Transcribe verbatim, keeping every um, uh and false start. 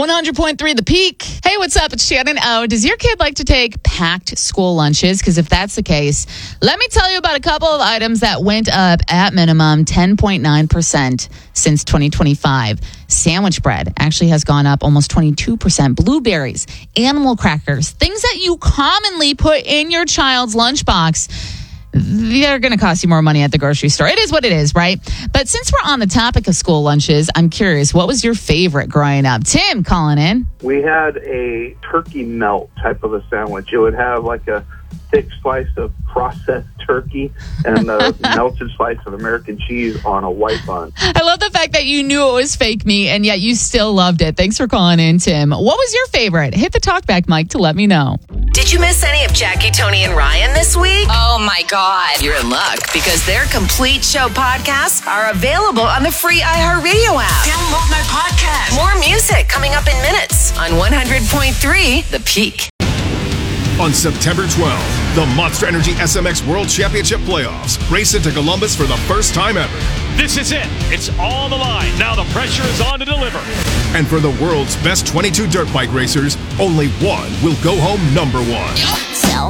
one hundred point three The Peak. Hey, what's up? It's Shannon O. Does your kid like to take packed school lunches? Because if that's the case, let me tell you about a couple of items that went up at minimum ten point nine percent since twenty twenty-five. Sandwich bread actually has gone up almost twenty-two percent. Blueberries, animal crackers, things that you commonly put in your child's lunchbox, they're going to cost you more money at the grocery store. It is what it is, right? But since we're on the topic of school lunches, I'm curious, what was your favorite growing up? Tim, calling in. We had a turkey melt type of a sandwich. It would have like a thick slice of processed turkey and a melted slice of American cheese on a white bun. I love the fact that you knew it was fake meat and yet you still loved it. Thanks for calling in, Tim. What was your favorite? Hit the talkback mic to let me know. Did you miss any of Jackie, Tony, and Ryan this week? Oh, my God. You're in luck because their complete show podcasts are available on the free iHeartRadio app. Download my podcast. More music coming up in minutes on one hundred point three The Peak. On September twelfth, the Monster Energy S M X World Championship Playoffs race into Columbus for the first time ever. This is it. It's all the line. Now the pressure is on to deliver. And for the world's best twenty-two dirt bike racers, only one will go home number one. Sell